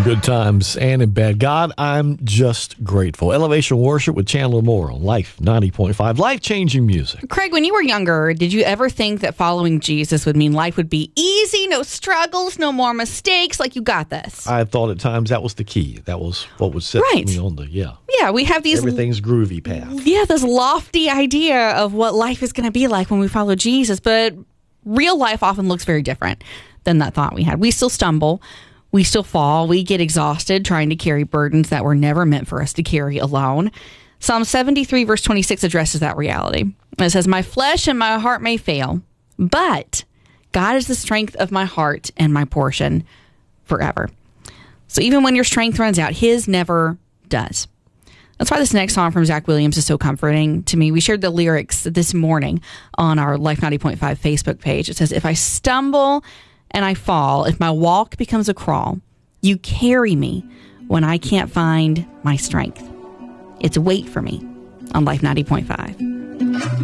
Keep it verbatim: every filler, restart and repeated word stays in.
good times and in bad. God, I'm just grateful. Elevation Worship with Chandler Moore on Life ninety point five. Life-changing music. Craig, when you were younger, did you ever think that following Jesus would mean life would be easy, no struggles, no more mistakes, like you got this? I thought at times that was the key. That was what would set right. me on the, yeah. Yeah, we have these... Everything's groovy path. Yeah, this lofty idea of what life is going to be like when we follow Jesus, but real life often looks very different than that thought we had. We still stumble. We still fall. We get exhausted trying to carry burdens that were never meant for us to carry alone. Psalm seventy-three, verse twenty-six addresses that reality. It says, "My flesh and my heart may fail, but God is the strength of my heart and my portion forever." So even when your strength runs out, His never does. That's why this next song from Zach Williams is so comforting to me. We shared the lyrics this morning on our Life ninety point five Facebook page. It says, "If I stumble and I fall, if my walk becomes a crawl, you carry me when I can't find my strength." It's a wait for me on Life ninety point five.